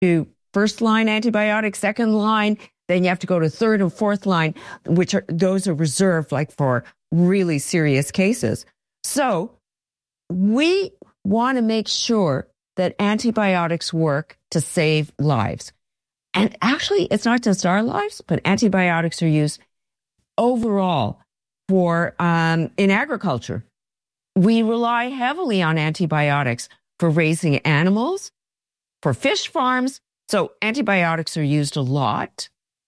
to first line antibiotics, second line, then you have to go to third and fourth line, those are reserved like for really serious cases. So we want to make sure that antibiotics work to save lives. And actually, it's not just our lives, but antibiotics are used overall for in agriculture. We rely heavily on antibiotics for raising animals, for fish farms. So antibiotics are used a lot.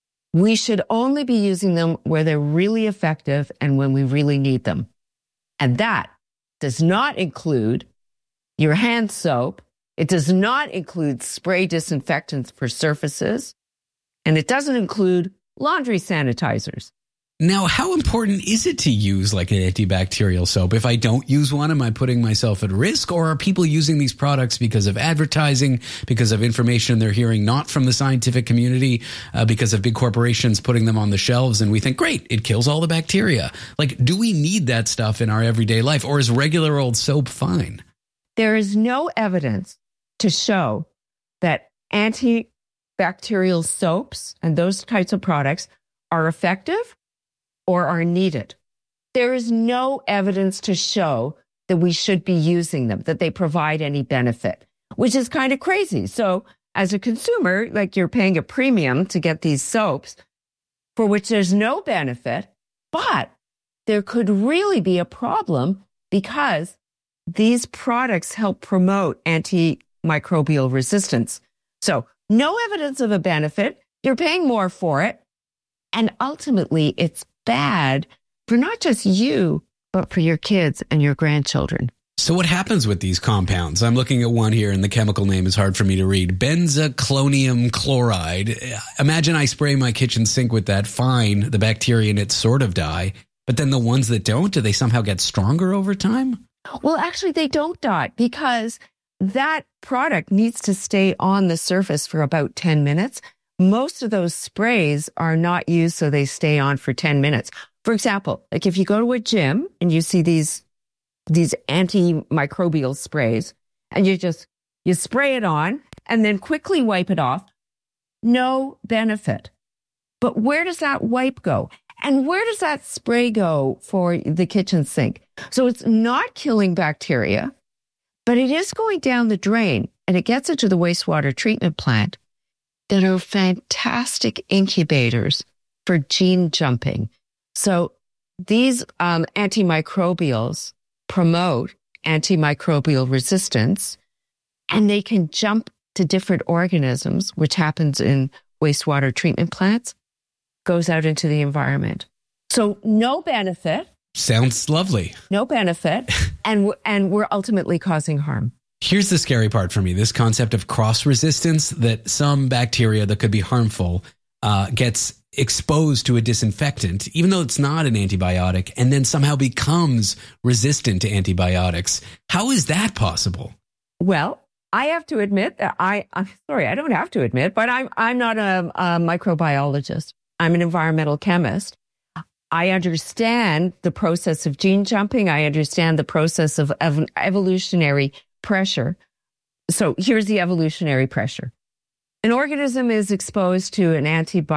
We should only be using them where they're really effective and when we really need them. And that does not include your hand soap. It does not include spray disinfectants for surfaces. And it doesn't include laundry sanitizers. Now, how important is it to use like an antibacterial soap? If I don't use one, am I putting myself at risk? Or are people using these products because of advertising, because of information they're hearing not from the scientific community, because of big corporations putting them on the shelves and we think, great, it kills all the bacteria. Like, do we need that stuff in our everyday life, or is regular old soap fine? There is no evidence to show that antibacterial soaps and those types of products are effective or are needed. There is no evidence to show that we should be using them, that they provide any benefit, which is kind of crazy. So as a consumer, like you're paying a premium to get these soaps for which there's no benefit, but there could really be a problem because these products help promote antimicrobial resistance. So no evidence of a benefit. You're paying more for it. And ultimately, it's bad for not just you, but for your kids and your grandchildren. So what happens with these compounds? I'm looking at one here and the chemical name is hard for me to read. Benzaclonium chloride. Imagine I spray my kitchen sink with that. Fine, the bacteria in it sort of die. But then the ones that don't, do they somehow get stronger over time? Well, actually, they don't die because that product needs to stay on the surface for about 10 minutes. Most of those sprays are not used so they stay on for 10 minutes. For example, like if you go to a gym and you see these antimicrobial sprays and you spray it on and then quickly wipe it off, no benefit. But where does that wipe go? And where does that spray go for the kitchen sink? So it's not killing bacteria, but it is going down the drain and it gets into the wastewater treatment plant that are fantastic incubators for gene jumping. So these antimicrobials promote antimicrobial resistance, and they can jump to different organisms, which happens in wastewater treatment plants, goes out into the environment. So no benefit. Sounds lovely. No benefit, and we're ultimately causing harm. Here's the scary part for me, this concept of cross-resistance, that some bacteria that could be harmful gets exposed to a disinfectant, even though it's not an antibiotic, and then somehow becomes resistant to antibiotics. How is that possible? Well, I have to admit that I don't have to admit, but I'm not a microbiologist. I'm an environmental chemist. I understand the process of gene jumping. I understand the process of evolutionary pressure. So here's the evolutionary pressure. An organism is exposed to to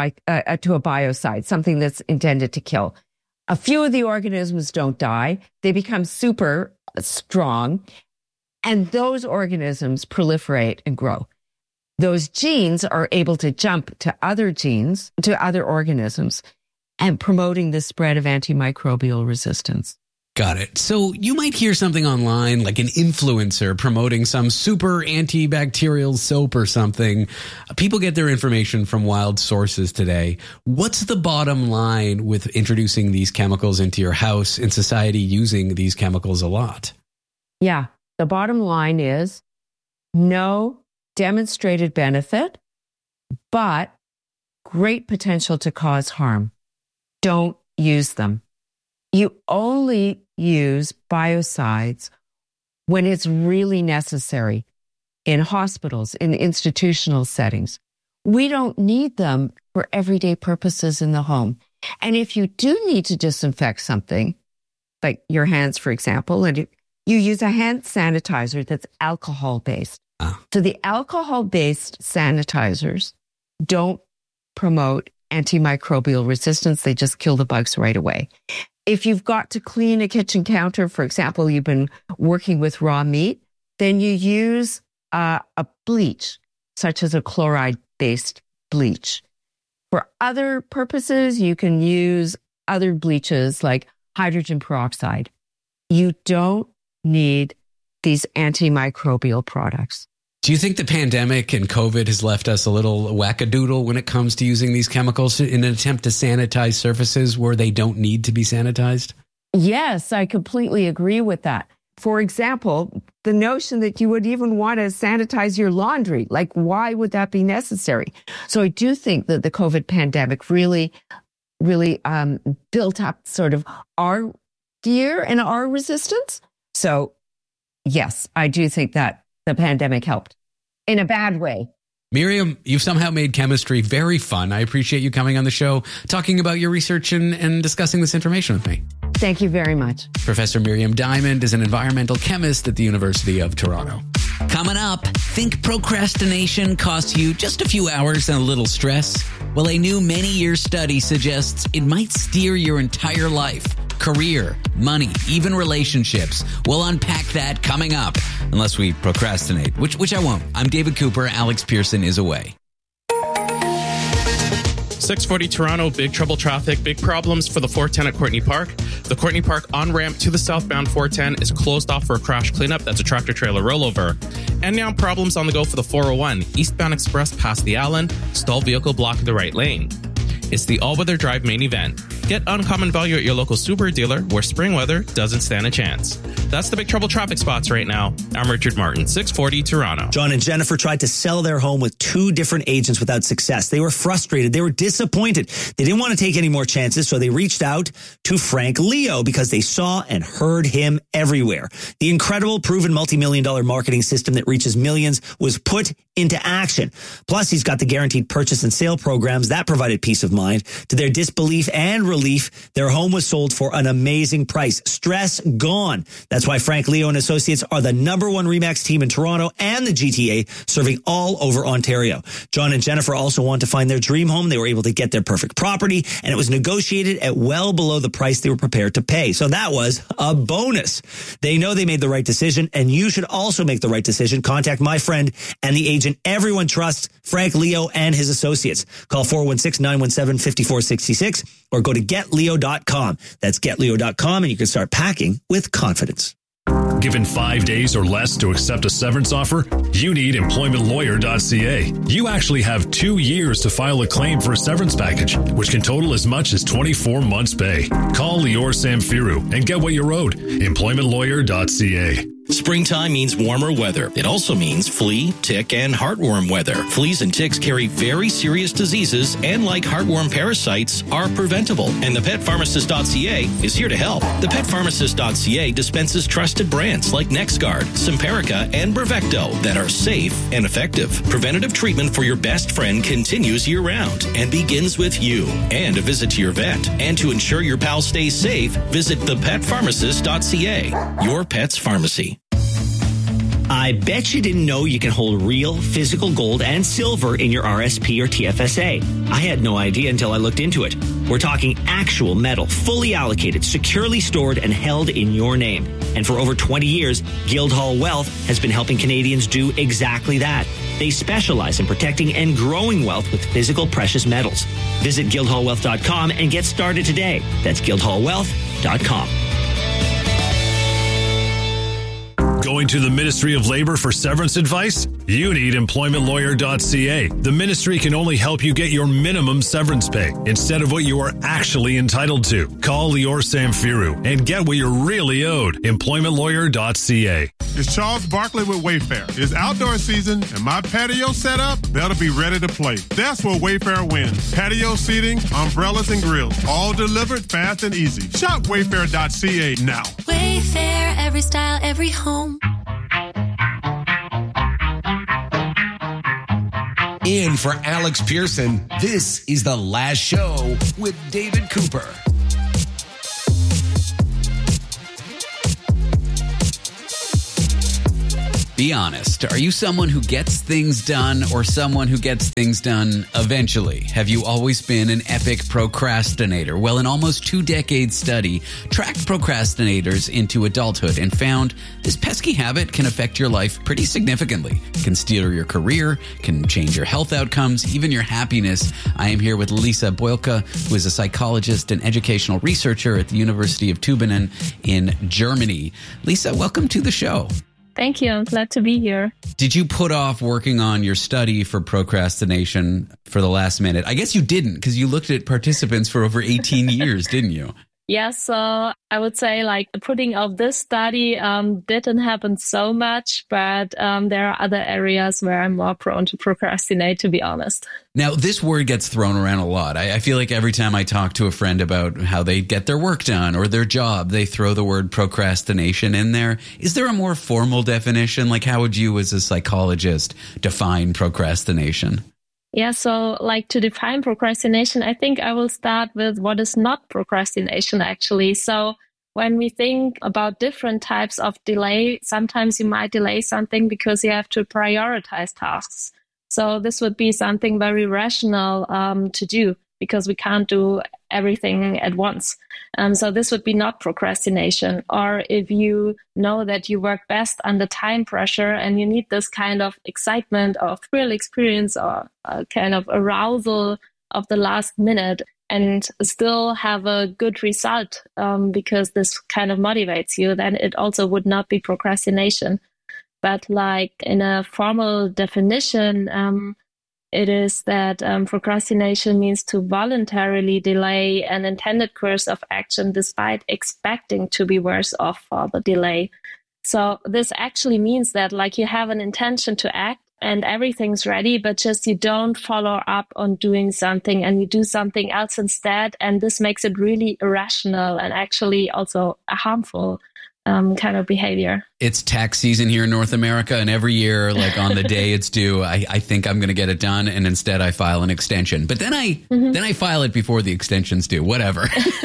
a biocide, something that's intended to kill. A few of the organisms don't die. They become super strong, and those organisms proliferate and grow. Those genes are able to jump to other genes, to other organisms, and promoting the spread of antimicrobial resistance. Got it. So you might hear something online like an influencer promoting some super antibacterial soap or something. People get their information from wild sources today. What's the bottom line with introducing these chemicals into your house and society using these chemicals a lot? Yeah. The bottom line is no demonstrated benefit, but great potential to cause harm. Don't use them. You only use biocides when it's really necessary in hospitals, in institutional settings. We don't need them for everyday purposes in the home. And if you do need to disinfect something, like your hands, for example, and you use a hand sanitizer that's alcohol-based, So the alcohol-based sanitizers don't promote antimicrobial resistance. They just kill the bugs right away. If you've got to clean a kitchen counter, for example, you've been working with raw meat, then you use a bleach, such as a chloride-based bleach. For other purposes, you can use other bleaches like hydrogen peroxide. You don't need these antimicrobial products. Do you think the pandemic and COVID has left us a little wackadoodle when it comes to using these chemicals in an attempt to sanitize surfaces where they don't need to be sanitized? Yes, I completely agree with that. For example, the notion that you would even want to sanitize your laundry, like why would that be necessary? So I do think that the COVID pandemic really built up sort of our fear and our resistance. So yes, I do think that the pandemic helped in a bad way. Miriam, you've somehow made chemistry very fun. I appreciate you coming on the show, talking about your research and discussing this information with me. Thank you very much. Professor Miriam Diamond is an environmental chemist at the University of Toronto. Coming up, think procrastination costs you just a few hours and a little stress? Well, a new many-year study suggests it might steer your entire life. Career, money, even relationships. We'll unpack that coming up, unless we procrastinate, which I won't. I'm David Cooper. Alex Pearson is away. 640 Toronto, big trouble traffic, big problems for the 410 at Courtney Park. The Courtney Park on-ramp to the southbound 410 is closed off for a crash cleanup. That's a tractor-trailer rollover. And now problems on the go for the 401, eastbound express past the Allen, stalled vehicle blocking the right lane. It's the all-weather drive main event. Get uncommon value at your local Subaru dealer where spring weather doesn't stand a chance. That's the big trouble traffic spots right now. I'm Richard Martin, 640 Toronto. John and Jennifer tried to sell their home with 2 different agents without success. They were frustrated. They were disappointed. They didn't want to take any more chances, so they reached out to Frank Leo because they saw and heard him everywhere. The incredible, proven multi-million-dollar marketing system that reaches millions was put into action. Plus, he's got the guaranteed purchase and sale programs that provided peace of mind. To their disbelief and relief, their home was sold for an amazing price. Stress gone. That's why Frank Leo and Associates are the #1 RE/MAX team in Toronto and the GTA, serving all over Ontario. John and Jennifer also want to find their dream home. They were able to get their perfect property, and it was negotiated at well below the price they were prepared to pay. So that was a bonus. They know they made the right decision, and you should also make the right decision. Contact my friend and the agent everyone trusts, Frank Leo and his associates. Call 416-917-5466 or go to getleo.com. That's getleo.com, and you can start packing with confidence. Given 5 days or less to accept a severance offer, you need employmentlawyer.ca. You actually have 2 years to file a claim for a severance package, which can total as much as 24 months' pay. Call Lior Samfiru and get what you're owed. Employmentlawyer.ca. Springtime means warmer weather. It also means flea, tick, and heartworm weather. Fleas and ticks carry very serious diseases and, like heartworm parasites, are preventable. And the PetPharmacist.ca is here to help. The PetPharmacist.ca dispenses trusted brands like NexGard, Simparica, and Brevecto that are safe and effective. Preventative treatment for your best friend continues year-round and begins with you and a visit to your vet. And to ensure your pal stays safe, visit thepetpharmacist.ca, your pet's pharmacy. I bet you didn't know you can hold real physical gold and silver in your RSP or TFSA. I had no idea until I looked into it. We're talking actual metal, fully allocated, securely stored, and held in your name. And for over 20 years, Guildhall Wealth has been helping Canadians do exactly that. They specialize in protecting and growing wealth with physical precious metals. Visit guildhallwealth.com and get started today. That's guildhallwealth.com. Going to the Ministry of Labor for severance advice? You need employmentlawyer.ca. The ministry can only help you get your minimum severance pay instead of what you are actually entitled to. Call Lior Samfiru and get what you're really owed. Employmentlawyer.ca. It's Charles Barkley with Wayfair. It's outdoor season, and my patio set up, that'll be ready to play. That's where Wayfair wins. Patio seating, umbrellas, and grills, all delivered fast and easy. Shop Wayfair.ca now. Wayfair, every style, every home. In for Alex Pearson, this is The Last Show with David Cooper. Be honest. Are you someone who gets things done or someone who gets things done eventually? Have you always been an epic procrastinator? Well, an almost 2-decade study tracked procrastinators into adulthood and found this pesky habit can affect your life pretty significantly. It can steer your career, can change your health outcomes, even your happiness. I am here with Lisa Boylke, who is a psychologist and educational researcher at the University of Tübingen in Germany. Lisa, welcome to the show. Thank you. I'm glad to be here. Did you put off working on your study for procrastination for the last minute? I guess you didn't, because you looked at participants for over 18 years, didn't you? Yeah, so I would say like putting off this study didn't happen so much, but there are other areas where I'm more prone to procrastinate, to be honest. Now, this word gets thrown around a lot. I feel like every time I talk to a friend about how they get their work done or their job, they throw the word procrastination in there. Is there a more formal definition? Like, how would you as a psychologist define procrastination? Yeah, so like to define procrastination, I think I will start with what is not procrastination actually. So when we think about different types of delay, sometimes you might delay something because you have to prioritize tasks. So this would be something very rational to do because we can't do everything at once. So this would be not procrastination. Or if you know that you work best under time pressure and you need this kind of excitement or thrill experience or kind of arousal of the last minute and still have a good result because this kind of motivates you, then it also would not be procrastination. But like in a formal definition, it is that procrastination means to voluntarily delay an intended course of action despite expecting to be worse off for the delay. So this actually means that like you have an intention to act and everything's ready, but just you don't follow up on doing something and you do something else instead. And this makes it really irrational and actually also harmful kind of behavior. It's tax season here in North America, and every year, like on the day it's due, I think I'm going to get it done, and instead I file an extension. But then I file it before the extension's due. Whatever.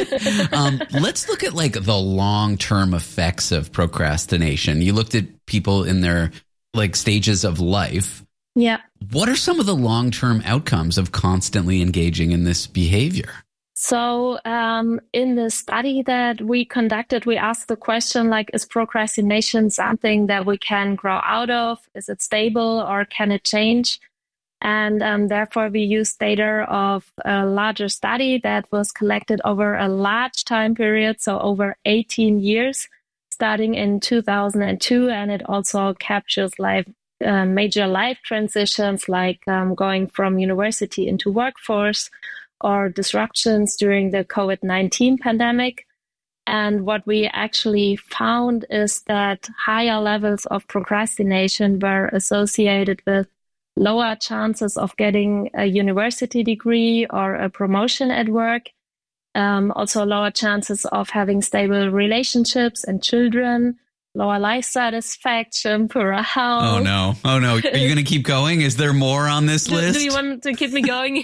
Let's look at like the long-term effects of procrastination. You looked at people in their like stages of life. Yeah. What are some of the long-term outcomes of constantly engaging in this behavior? So in the study that we conducted, we asked the question, like, is procrastination something that we can grow out of? Is it stable or can it change? And therefore, we used data of a larger study that was collected over a large time period, so over 18 years, starting in 2002. And it also captures major life transitions like going from university into workforce, or disruptions during the COVID-19 pandemic. And what we actually found is that higher levels of procrastination were associated with lower chances of getting a university degree or a promotion at work, also lower chances of having stable relationships and children, lower life satisfaction, poorer health. Oh, no. Are you going to keep going? Is there more on this list? Do you want to keep me going?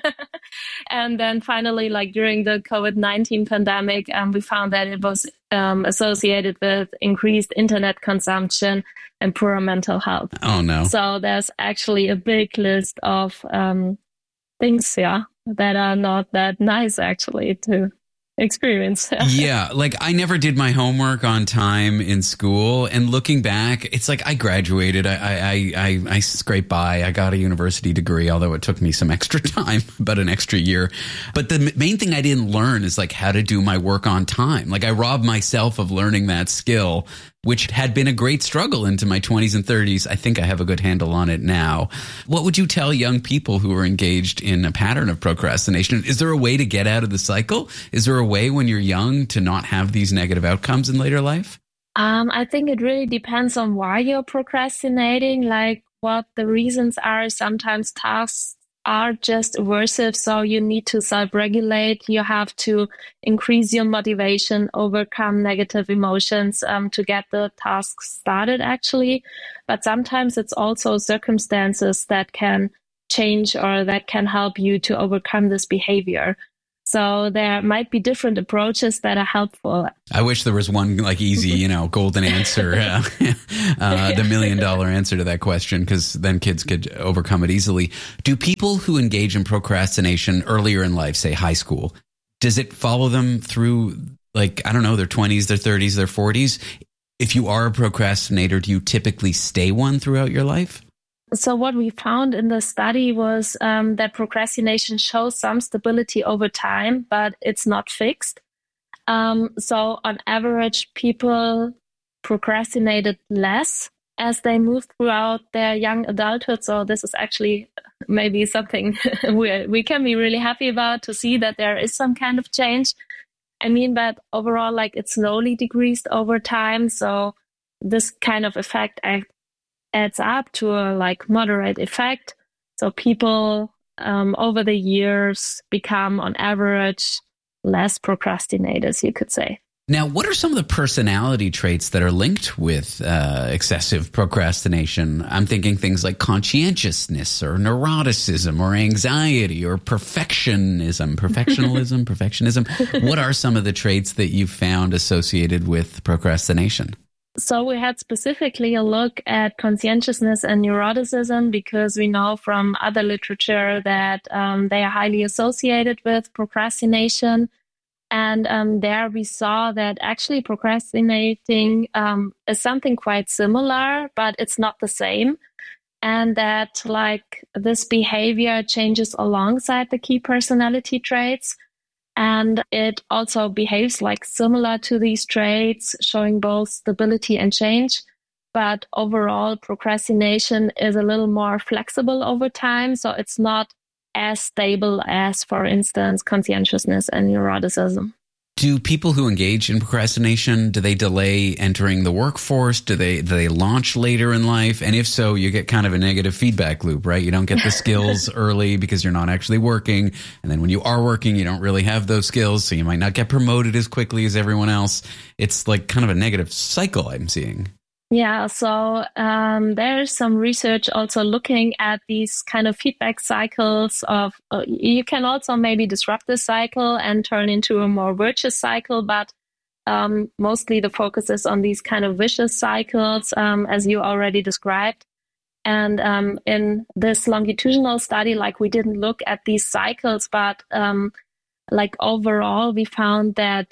And then finally, like during the COVID-19 pandemic, we found that it was associated with increased internet consumption and poorer mental health. Oh, no. So there's actually a big list of things, that are not that nice, actually, to experience. Yeah, like I never did my homework on time in school, and looking back, it's like I graduated, I scraped by, I got a university degree, although it took me some extra time, about an extra year. But the main thing I didn't learn is like how to do my work on time. Like I robbed myself of learning that skill, which had been a great struggle into my 20s and 30s. I think I have a good handle on it now. What would you tell young people who are engaged in a pattern of procrastination? Is there a way to get out of the cycle? Is there a way when you're young to not have these negative outcomes in later life? I think it really depends on why you're procrastinating, like what the reasons are. Sometimes tasks are just aversive, so you need to self-regulate. You have to increase your motivation, overcome negative emotions to get the task started, actually. But sometimes it's also circumstances that can change or that can help you to overcome this behavior. So there might be different approaches that are helpful. I wish there was one like easy, golden answer, the $1 million answer to that question, because then kids could overcome it easily. Do people who engage in procrastination earlier in life, say high school, does it follow them through, like, I don't know, their 20s, their 30s, their 40s? If you are a procrastinator, do you typically stay one throughout your life? So what we found in the study was that procrastination shows some stability over time, but it's not fixed. So on average, people procrastinated less as they moved throughout their young adulthood. So this is actually maybe something we can be really happy about, to see that there is some kind of change. I mean, but overall, like, it slowly decreased over time. So this kind of effect adds up to a moderate effect. So people over the years become on average less procrastinators, you could say. Now, what are some of the personality traits that are linked with excessive procrastination? I'm thinking things like conscientiousness or neuroticism or anxiety or perfectionism. What are some of the traits that you've found associated with procrastination? So we had specifically a look at conscientiousness and neuroticism, because we know from other literature that they are highly associated with procrastination. And there we saw that actually procrastinating is something quite similar, but it's not the same. And that this behavior changes alongside the key personality traits. And it also behaves similar to these traits, showing both stability and change. But overall, procrastination is a little more flexible over time. So it's not as stable as, for instance, conscientiousness and neuroticism. Do people who engage in procrastination, do they delay entering the workforce? Do they launch later in life? And if so, you get kind of a negative feedback loop, right? You don't get the skills early because you're not actually working. And then when you are working, you don't really have those skills. So you might not get promoted as quickly as everyone else. It's kind of a negative cycle I'm seeing. Yeah, so there's some research also looking at these kind of feedback cycles of, you can also maybe disrupt this cycle and turn into a more virtuous cycle, but mostly the focus is on these kind of vicious cycles, as you already described. And in this longitudinal study, we didn't look at these cycles, but overall, we found that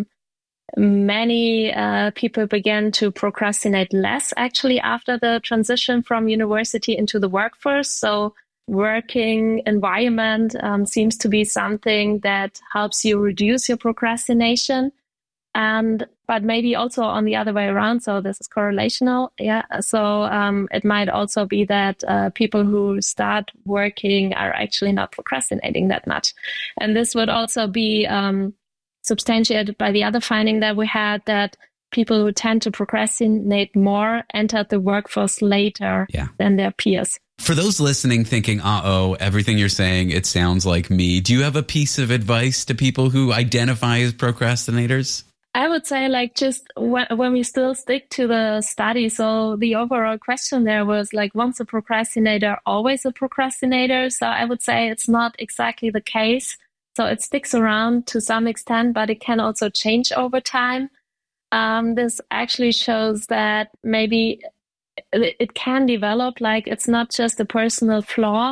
many people began to procrastinate less actually after the transition from university into the workforce. So working environment seems to be something that helps you reduce your procrastination. But maybe also on the other way around. So this is correlational. Yeah. So it might also be that people who start working are actually not procrastinating that much. And this would also be substantiated by the other finding that we had, that people who tend to procrastinate more entered the workforce later than their peers. For those listening thinking, everything you're saying, it sounds like me. Do you have a piece of advice to people who identify as procrastinators? I would say just when we still stick to the study. So the overall question there was once a procrastinator, always a procrastinator. So I would say it's not exactly the case. So it sticks around to some extent, but it can also change over time. This actually shows that maybe it can develop, it's not just a personal flaw.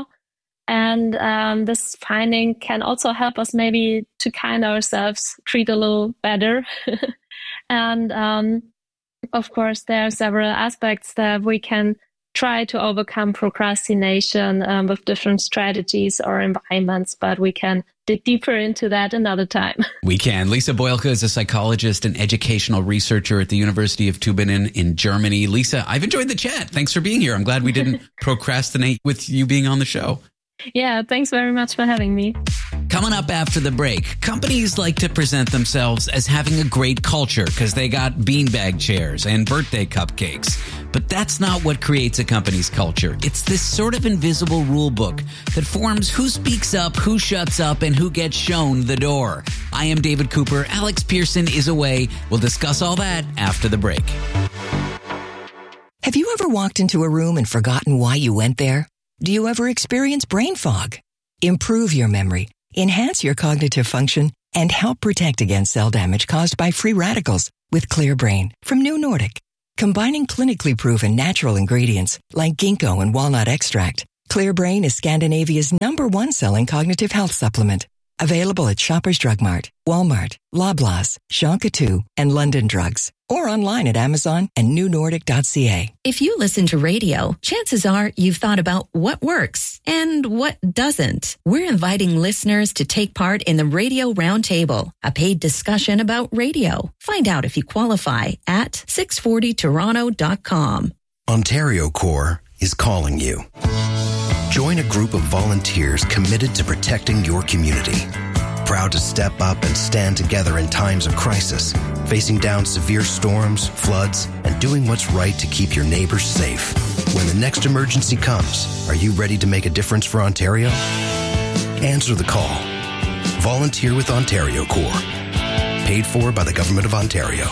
And this finding can also help us maybe to ourselves treat a little better. And of course, there are several aspects that we can try to overcome procrastination with different strategies or environments, but we can dig deeper into that another time. We can. Lisa Boelke is a psychologist and educational researcher at the University of Tübingen in Germany. Lisa, I've enjoyed the chat. Thanks for being here. I'm glad we didn't procrastinate with you being on the show. Yeah, thanks very much for having me. Coming up after the break, companies like to present themselves as having a great culture because they got beanbag chairs and birthday cupcakes. But that's not what creates a company's culture. It's this sort of invisible rule book that forms who speaks up, who shuts up, and who gets shown the door. I am David Cooper. Alex Pearson is away. We'll discuss all that after the break. Have you ever walked into a room and forgotten why you went there? Do you ever experience brain fog? Improve your memory. enhance your cognitive function, and help protect against cell damage caused by free radicals with ClearBrain from New Nordic. Combining clinically proven natural ingredients like ginkgo and walnut extract, ClearBrain is Scandinavia's #1 selling cognitive health supplement. Available at Shoppers Drug Mart, Walmart, Loblaws, Shonka 2, and London Drugs. Or online at Amazon and newnordic.ca. If you listen to radio, chances are you've thought about what works and what doesn't. We're inviting listeners to take part in the Radio Roundtable, a paid discussion about radio. Find out if you qualify at 640toronto.com. Ontario Corps is calling you. Join a group of volunteers committed to protecting your community. Proud to step up and stand together in times of crisis, facing down severe storms, floods, and doing what's right to keep your neighbors safe. When the next emergency comes, are you ready to make a difference for Ontario? Answer the call. Volunteer with Ontario Corps. Paid for by the Government of Ontario.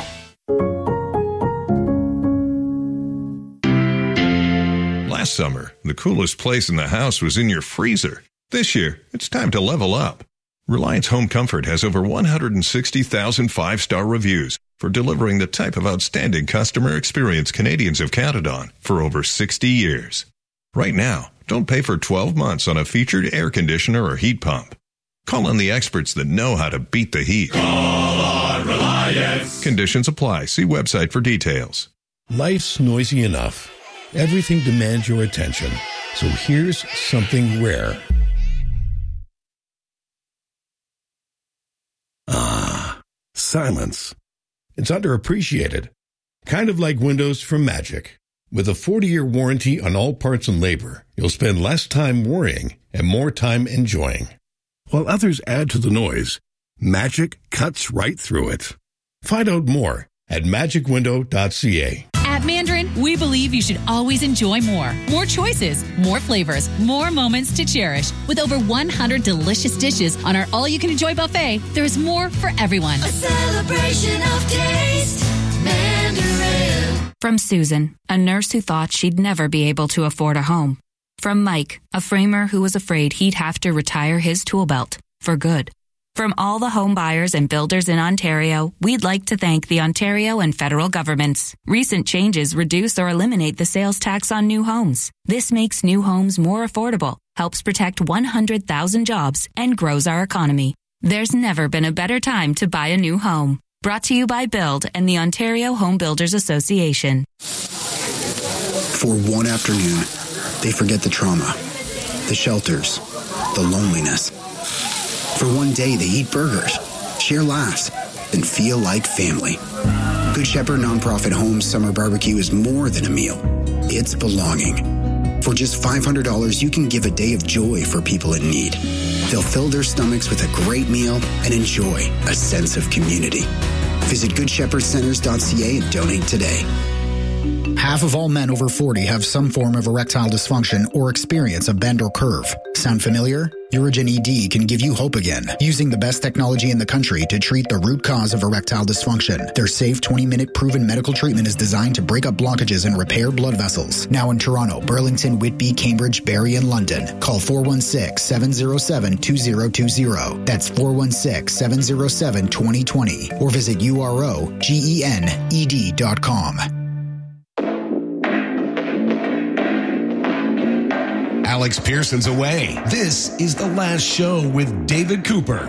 Last summer, the coolest place in the house was in your freezer. This year, it's time to level up. Reliance Home Comfort has over 160,000 five-star reviews for delivering the type of outstanding customer experience Canadians have counted on for over 60 years. Right now, don't pay for 12 months on a featured air conditioner or heat pump. Call on the experts that know how to beat the heat. Call on Reliance. Conditions apply. See website for details. Life's noisy enough. Everything demands your attention. So here's something rare. Silence. It's underappreciated. Kind of like windows from Magic. With a 40-year warranty on all parts and labor, you'll spend less time worrying and more time enjoying. While others add to the noise, Magic cuts right through it. Find out more at magicwindow.ca. At Mandarin, we believe you should always enjoy more. More choices, more flavors, more moments to cherish. With over 100 delicious dishes on our all-you-can-enjoy buffet, there is more for everyone. A celebration of taste. Mandarin. From Susan, a nurse who thought she'd never be able to afford a home. From Mike, a framer who was afraid he'd have to retire his tool belt for good. From all the home buyers and builders in Ontario, we'd like to thank the Ontario and federal governments. Recent changes reduce or eliminate the sales tax on new homes. This makes new homes more affordable, helps protect 100,000 jobs, and grows our economy. There's never been a better time to buy a new home. Brought to you by Build and the Ontario Home Builders Association. For one afternoon, they forget the trauma, the shelters, the loneliness. For one day, they eat burgers, share laughs, and feel like family. Good Shepherd Nonprofit Homes Summer Barbecue is more than a meal. It's belonging. For just $500, you can give a day of joy for people in need. They'll fill their stomachs with a great meal and enjoy a sense of community. Visit GoodShepherdCenters.ca and donate today. Half of all men over 40 have some form of erectile dysfunction or experience a bend or curve. Sound familiar? Urigen ED can give you hope again, using the best technology in the country to treat the root cause of erectile dysfunction. Their safe 20-minute proven medical treatment is designed to break up blockages and repair blood vessels. Now in Toronto, Burlington, Whitby, Cambridge, Barrie, and London. Call 416-707-2020. That's 416-707-2020. Or visit UROGENED.com. Alex Pearson's away. This is The Last Show with David Cooper.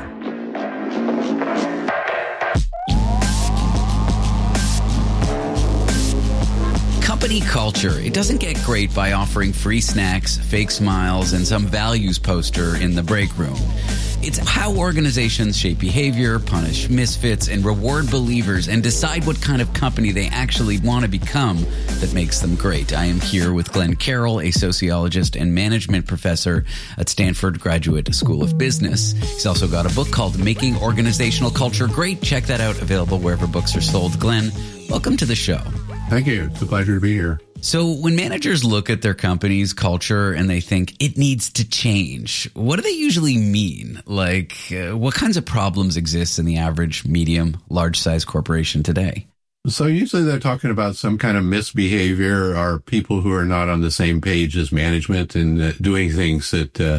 Company culture, it doesn't get great by offering free snacks, fake smiles, and some values poster in the break room. It's how organizations shape behavior, punish misfits, and reward believers and decide what kind of company they actually want to become that makes them great. I am here with Glenn Carroll, a sociologist and management professor at Stanford Graduate School of Business. He's also got a book called Making Organizational Culture Great. Check that out, available wherever books are sold. Glenn, welcome to the show. Thank you. It's a pleasure to be here. So when managers look at their company's culture and they think it needs to change, what do they usually mean? Like, what kinds of problems exist in the average, medium, large-size corporation today? So usually they're talking about some kind of misbehavior or people who are not on the same page as management and doing things that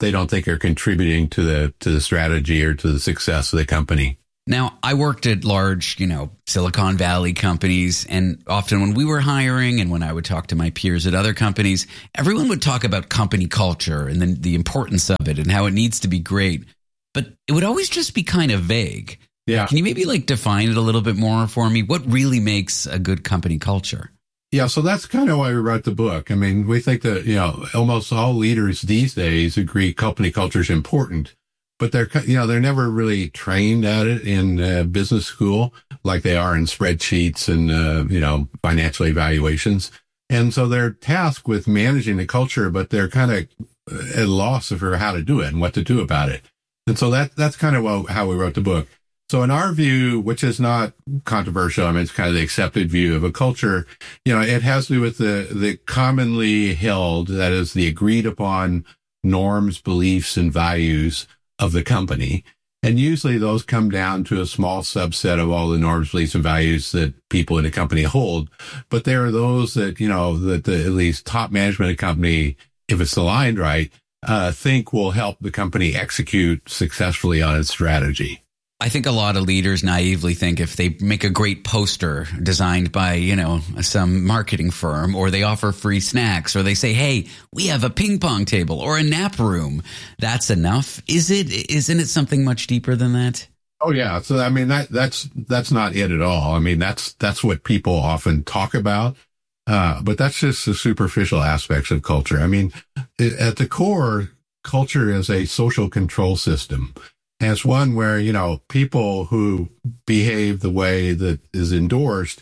they don't think are contributing to the strategy or to the success of the company. Now, I worked at large, Silicon Valley companies, and often when we were hiring and when I would talk to my peers at other companies, everyone would talk about company culture and then the importance of it and how it needs to be great. But it would always just be kind of vague. Yeah. Can you maybe define it a little bit more for me? What really makes a good company culture? Yeah, so that's kind of why we wrote the book. I mean, we think that, almost all leaders these days agree company culture is important. But they're never really trained at it in business school like they are in spreadsheets and, financial evaluations. And so they're tasked with managing the culture, but they're kind of at a loss for how to do it and what to do about it. And so that's kind of how we wrote the book. So in our view, which is not controversial, I mean, it's kind of the accepted view of a culture, it has to do with the commonly held, that is the agreed upon norms, beliefs, and values of the company. And usually those come down to a small subset of all the norms, beliefs, and values that people in a company hold. But there are those that, that at least top management of the company, if it's aligned right, think will help the company execute successfully on its strategy. I think a lot of leaders naively think if they make a great poster designed by, some marketing firm, or they offer free snacks, or they say, hey, we have a ping pong table or a nap room, that's enough. Isn't it something much deeper than that? Oh, yeah. So, I mean, that's not it at all. I mean, that's what people often talk about. But that's just the superficial aspects of culture. I mean, at the core, culture is a social control system. And it's one where, people who behave the way that is endorsed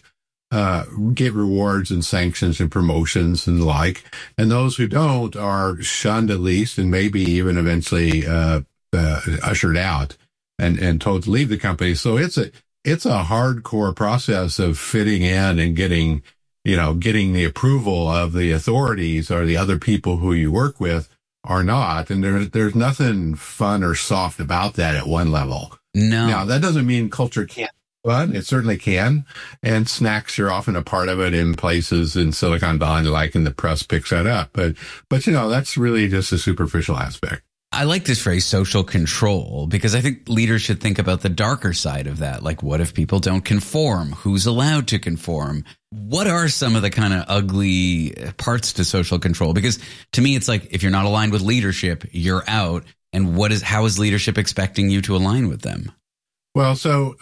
get rewards and sanctions and promotions and the like. And those who don't are shunned at least, and maybe even eventually ushered out and told to leave the company. So it's a hardcore process of fitting in and getting the approval of the authorities or the other people who you work with. Are not, and there's nothing fun or soft about that at one level. No. Now, that doesn't mean culture can't be fun. It certainly can, and snacks are often a part of it in places in Silicon Valley, and the press picks that up. But that's really just a superficial aspect. I like this phrase, social control, because I think leaders should think about the darker side of that. Like, what if people don't conform? Who's allowed to conform? What are some of the kind of ugly parts to social control? Because to me, it's like, if you're not aligned with leadership, you're out. And how is leadership expecting you to align with them? Well, so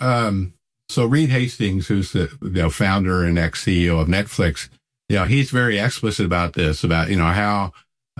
Reed Hastings, who's the founder and ex-CEO of Netflix, he's very explicit about this, about, how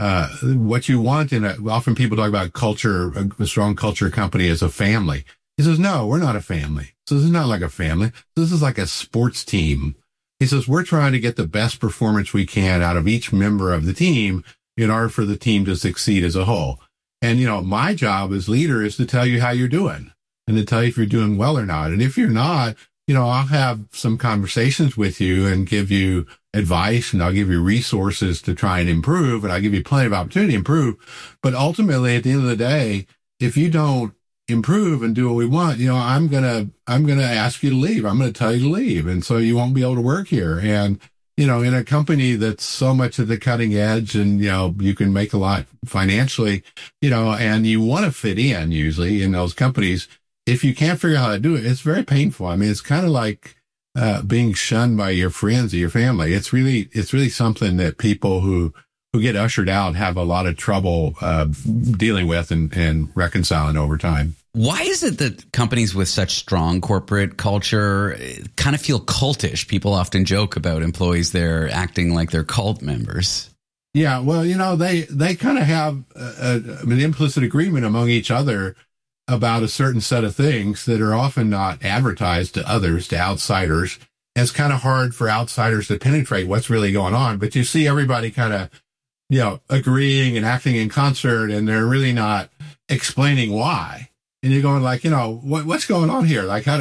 what you want often people talk about culture, a strong culture company as a family. He says, no, we're not a family. So this is not like a family. This is like a sports team. He says, we're trying to get the best performance we can out of each member of the team in order for the team to succeed as a whole. And, my job as leader is to tell you how you're doing and to tell you if you're doing well or not. And if you're not, I'll have some conversations with you and give you advice, and I'll give you resources to try and improve, and I'll give you plenty of opportunity to improve. But ultimately, at the end of the day, if you don't improve and do what we want, I'm gonna ask you to leave. I'm gonna tell you to leave, and so you won't be able to work here. And in a company that's so much at the cutting edge, and you can make a lot financially, and you want to fit in usually in those companies. If you can't figure out how to do it, it's very painful. I mean, it's kind of like being shunned by your friends or your family. It's really something that people who get ushered out have a lot of trouble dealing with and reconciling over time. Why is it that companies with such strong corporate culture kind of feel cultish? People often joke about employees there acting like they're cult members. Yeah, well, they kind of have an implicit agreement among each other about a certain set of things that are often not advertised to others, to outsiders. And it's kind of hard for outsiders to penetrate what's really going on. But you see everybody kind of, agreeing and acting in concert, and they're really not explaining why. And you're going like, what's going on here? Like,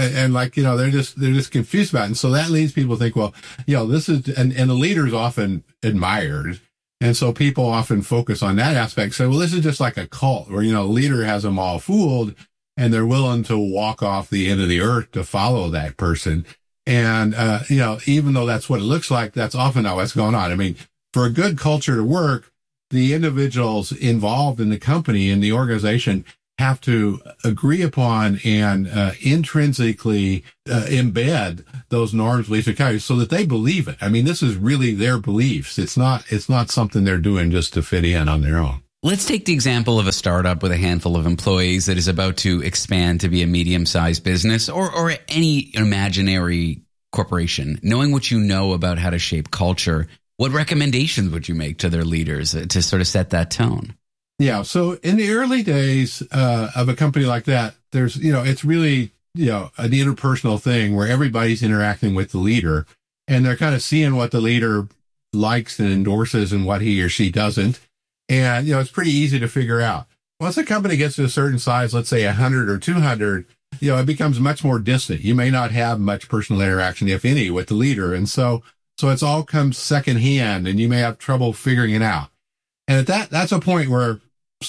they're just confused about it. And so that leads people to think, well, this is, and the leader's often admired. And so people often focus on that aspect. So, well, this is just like a cult where, a leader has them all fooled and they're willing to walk off the end of the earth to follow that person. And, even though that's what it looks like, that's often not what's going on. I mean, for a good culture to work, the individuals involved in the company and the organization have to agree upon and intrinsically embed those norms, beliefs, and values so that they believe it. I mean, this is really their beliefs. It's not something they're doing just to fit in on their own. Let's take the example of a startup with a handful of employees that is about to expand to be a medium-sized business or any imaginary corporation. Knowing what you know about how to shape culture, what recommendations would you make to their leaders to sort of set that tone? Yeah. So in the early days of a company like that, there's, it's really, an interpersonal thing where everybody's interacting with the leader and they're kind of seeing what the leader likes and endorses and what he or she doesn't. And, it's pretty easy to figure out. Once a company gets to a certain size, let's say 100 or 200, it becomes much more distant. You may not have much personal interaction, if any, with the leader. And so it's all comes secondhand and you may have trouble figuring it out. And that's a point where,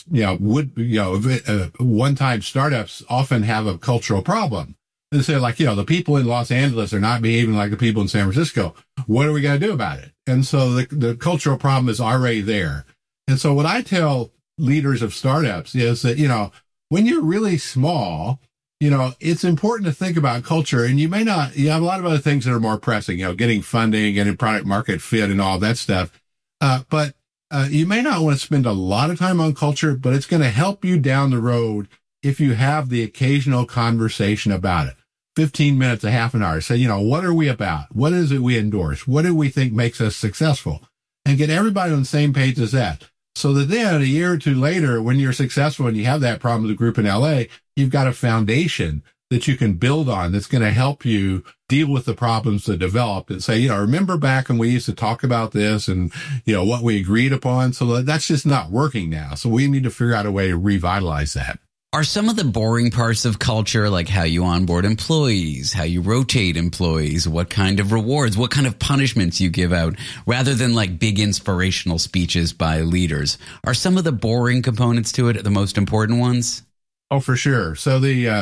one-time startups often have a cultural problem. They say the people in Los Angeles are not behaving like the people in San Francisco. What are we going to do about it? And so the cultural problem is already there. And so what I tell leaders of startups is that, when you're really small, it's important to think about culture, and you have a lot of other things that are more pressing, getting funding, getting product market fit and all that stuff. But you may not want to spend a lot of time on culture, but it's going to help you down the road if you have the occasional conversation about it. 15 minutes, a half an hour. Say, what are we about? What is it we endorse? What do we think makes us successful? And get everybody on the same page as that. So that then a year or two later, when you're successful and you have that problem with the group in LA, you've got a foundation that you can build on that's going to help you deal with the problems that developed and say, remember back when we used to talk about this and, what we agreed upon. So that's just not working now. So we need to figure out a way to revitalize that. Are some of the boring parts of culture, like how you onboard employees, how you rotate employees, what kind of rewards, what kind of punishments you give out, rather than like big inspirational speeches by leaders? Are some of the boring components to it the most important ones? Oh, for sure. So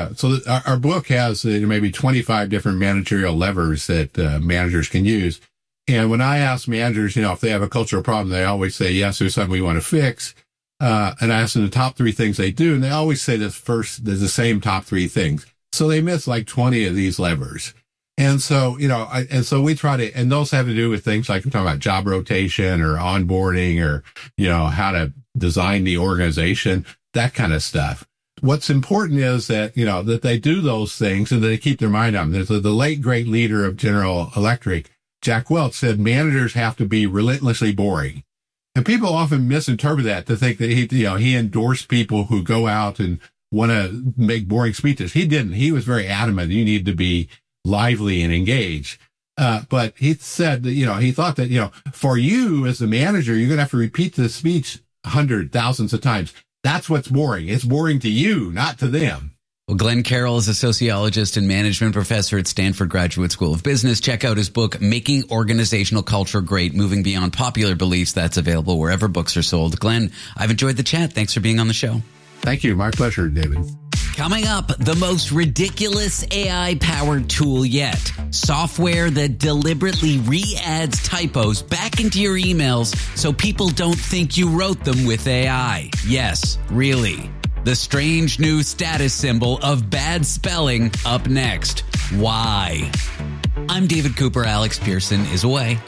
our book has maybe 25 different managerial levers that managers can use. And when I ask managers, if they have a cultural problem, they always say, yes, there's something we want to fix. And I ask them the top 3 things they do, and they always say there's the same top 3 things. So they miss like 20 of these levers. And so, so we try to, and those have to do with things like we're talking about job rotation or onboarding or, how to design the organization, that kind of stuff. What's important is that, that they do those things and that they keep their mind on them. There's the late great leader of General Electric, Jack Welch, said managers have to be relentlessly boring. And people often misinterpret that to think that he endorsed people who go out and want to make boring speeches. He didn't. He was very adamant you need to be lively and engaged. But he said that, he thought that, for you as the manager, you're going to have to repeat the speech 100, thousands of times. That's what's boring. It's boring to you, not to them. Well, Glenn Carroll is a sociologist and management professor at Stanford Graduate School of Business. Check out his book, Making Organizational Culture Great, Moving Beyond Popular Beliefs. That's available wherever books are sold. Glenn, I've enjoyed the chat. Thanks for being on the show. Thank you. My pleasure, David. Coming up, the most ridiculous AI-powered tool yet. Software that deliberately re-adds typos back into your emails so people don't think you wrote them with AI. Yes, really. The strange new status symbol of bad spelling up next. Why? I'm David Cooper. Alex Pearson is away.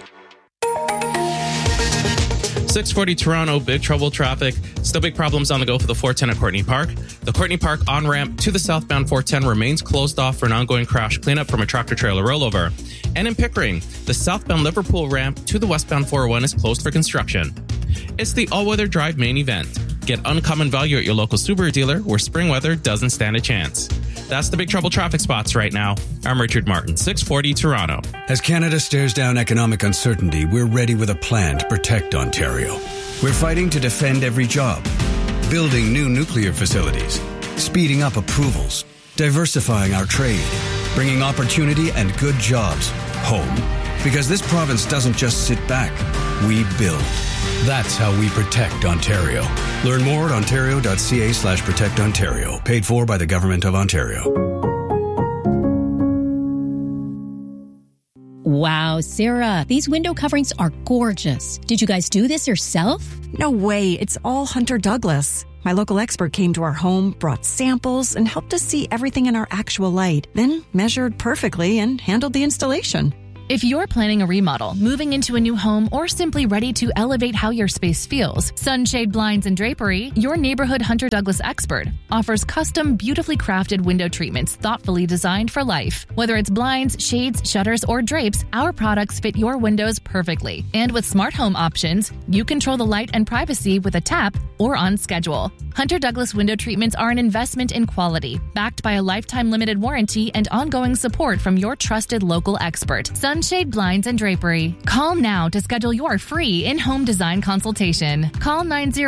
640 Toronto, big trouble traffic. Still big problems on the go for the 410 at Courtney Park. The Courtney Park on-ramp to the southbound 410 remains closed off for an ongoing crash cleanup from a tractor-trailer rollover. And in Pickering, the southbound Liverpool ramp to the westbound 401 is closed for construction. It's the all-weather drive main event. Get uncommon value at your local Subaru dealer where spring weather doesn't stand a chance. That's the big trouble traffic spots right now. I'm Richard Martin, 640 Toronto. As Canada stares down economic uncertainty, we're ready with a plan to protect Ontario. We're fighting to defend every job, building new nuclear facilities, speeding up approvals, diversifying our trade, bringing opportunity and good jobs home. Because this province doesn't just sit back, we build. That's how we protect Ontario. Learn more at ontario.ca/protectontario. Paid for by the Government of Ontario. Wow, Sarah, these window coverings are gorgeous. Did you guys do this yourself? No way. It's all Hunter Douglas. My local expert came to our home, brought samples, and helped us see everything in our actual light, then measured perfectly and handled the installation. If you're planning a remodel, moving into a new home, or simply ready to elevate how your space feels, Sunshade Blinds and Drapery, your neighborhood Hunter Douglas expert, offers custom, beautifully crafted window treatments thoughtfully designed for life. Whether it's blinds, shades, shutters, or drapes, our products fit your windows perfectly. And with smart home options, you control the light and privacy with a tap or on schedule. Hunter Douglas window treatments are an investment in quality, backed by a lifetime limited warranty and ongoing support from your trusted local expert, Sunshade Blinds and Drapery. Call now to schedule your free in-home design consultation. Call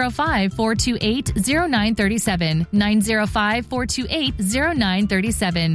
905-428-0937, 905-428-0937,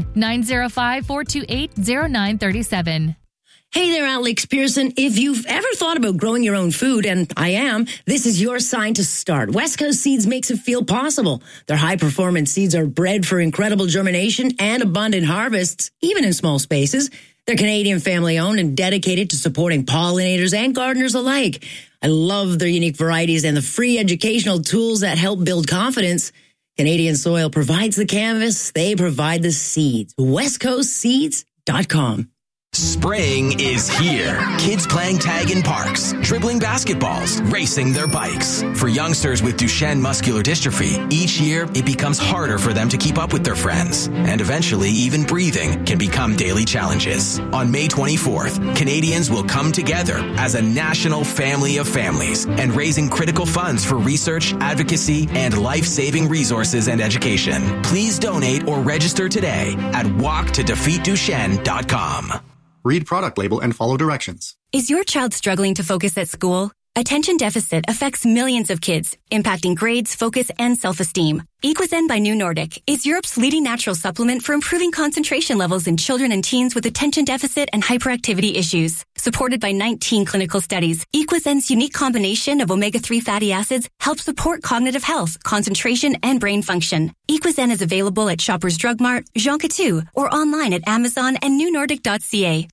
905-428-0937. Hey there, Alex Pearson. If you've ever thought about growing your own food, and I am, this is your sign to start. West Coast Seeds makes it feel possible. Their high-performance seeds are bred for incredible germination and abundant harvests, even in small spaces. They're Canadian family-owned and dedicated to supporting pollinators and gardeners alike. I love their unique varieties and the free educational tools that help build confidence. Canadian Soil provides the canvas. They provide the seeds. WestCoastSeeds.com. Spring is here. Kids playing tag in parks, dribbling basketballs, racing their bikes. For youngsters with Duchenne muscular dystrophy, each year it becomes harder for them to keep up with their friends. And eventually, even breathing can become daily challenges. On May 24th, Canadians will come together as a national family of families and raising critical funds for research, advocacy, and life-saving resources and education. Please donate or register today at walktodefeatduchenne.com. Read product label and follow directions. Is your child struggling to focus at school? Attention deficit affects millions of kids, impacting grades, focus, and self-esteem. Equizen by New Nordic is Europe's leading natural supplement for improving concentration levels in children and teens with attention deficit and hyperactivity issues. Supported by 19 clinical studies, Equizen's unique combination of omega-3 fatty acids helps support cognitive health, concentration, and brain function. Equizen is available at Shoppers Drug Mart, Jean Coutu, or online at Amazon and newnordic.ca.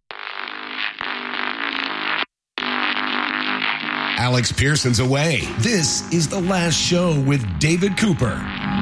Alex Pearson's away. This is The Last Show with David Cooper.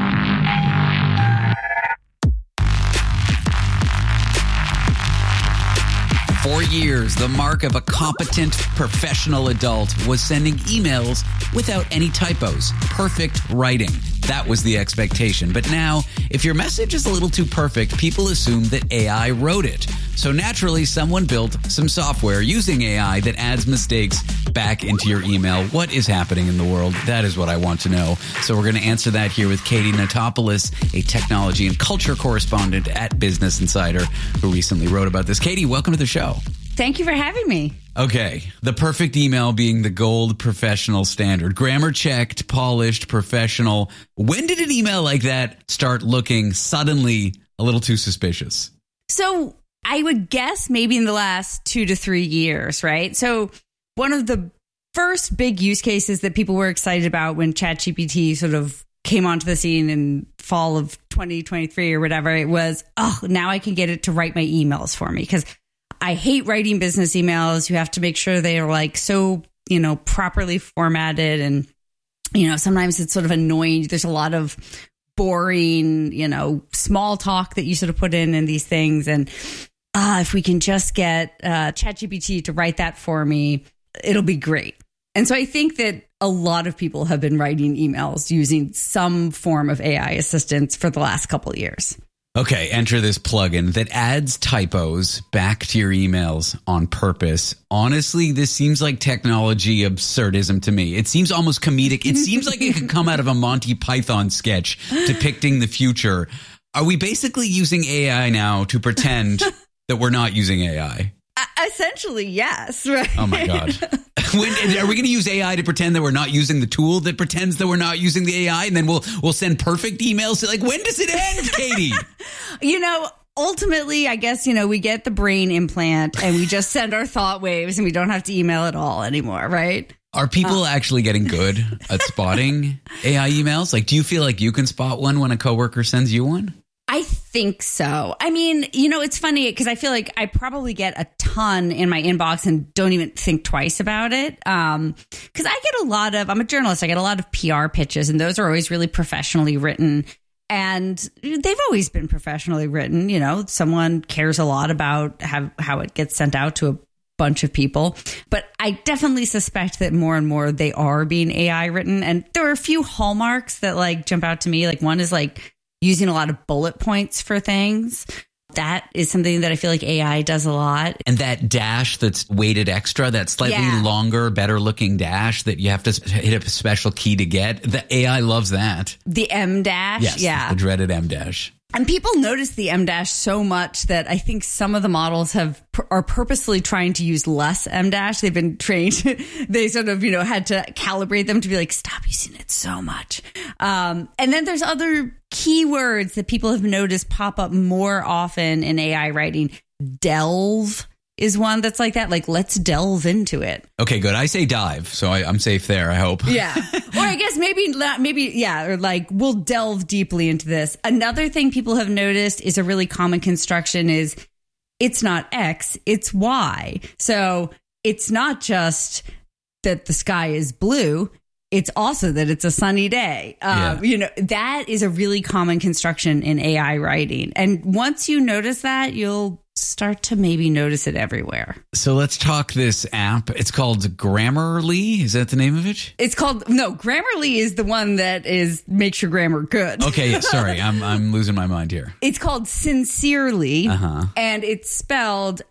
For years, the mark of a competent professional adult was sending emails without any typos. Perfect writing. That was the expectation. But now, if your message is a little too perfect, people assume that AI wrote it. So naturally, someone built some software using AI that adds mistakes back into your email. What is happening in the world? That is what I want to know. So we're going to answer that here with Katie Notopoulos, a technology and culture correspondent at Business Insider, who recently wrote about this. Katie, welcome to the show. Thank you for having me. Okay, the perfect email being the gold professional standard. Grammar checked, polished, professional. When did an email like that start looking suddenly a little too suspicious? So I would guess maybe in the last 2 to 3 years, right? So one of the first big use cases that people were excited about when ChatGPT sort of came onto the scene in fall of 2023 or whatever, it was, now I can get it to write my emails for me, because I hate writing business emails. You have to make sure they are like so, properly formatted. And, sometimes it's sort of annoying. There's a lot of boring, small talk that you sort of put in these things. And if we can just get ChatGPT to write that for me, it'll be great. And so I think that a lot of people have been writing emails using some form of AI assistance for the last couple of years. Okay, enter this plugin that adds typos back to your emails on purpose. Honestly, this seems like technology absurdism to me. It seems almost comedic. It seems like it could come out of a Monty Python sketch depicting the future. Are we basically using AI now to pretend that we're not using AI? Essentially, yes. Right? Oh, my God. Are we going to use AI to pretend that we're not using the tool that pretends that we're not using the AI? And then we'll send perfect emails to, when does it end, Katie? Ultimately, I guess, we get the brain implant and we just send our thought waves and we don't have to email at all anymore, right? Are people actually getting good at spotting AI emails? Do you feel like you can spot one when a coworker sends you one? I think so. I mean, it's funny because I feel like I probably get a ton in my inbox and don't even think twice about it. Because I get I'm a journalist, I get a lot of PR pitches, and those are always really professionally written. And they've always been professionally written. Someone cares a lot about how it gets sent out to a bunch of people. But I definitely suspect that more and more they are being AI written. And there are a few hallmarks that jump out to me. One is using a lot of bullet points for things. That is something that I feel like AI does a lot. And that dash that's weighted extra, that slightly longer, better looking dash that you have to hit a special key to get. The AI loves that. The M dash. Yes, yeah. The dreaded M dash. And people notice the M dash so much that I think some of the models are purposely trying to use less M dash. They've been trained. They sort of, had to calibrate them to be like, stop using it so much. And then there's other keywords that people have noticed pop up more often in AI writing. Delve is one that's like that. Let's delve into it. Okay, good. I say dive, so I'm safe there, I hope. Yeah. Or I guess maybe, or we'll delve deeply into this. Another thing people have noticed is a really common construction is it's not X, it's Y. So it's not just that the sky is blue, it's also that it's a sunny day. That is a really common construction in AI writing. And once you notice that, you'll start to maybe notice it everywhere. So let's talk this app. It's called Grammarly. Is that the name of it? Grammarly is the one that makes your grammar good. Okay, sorry. I'm losing my mind here. It's called Sincerely, and it's spelled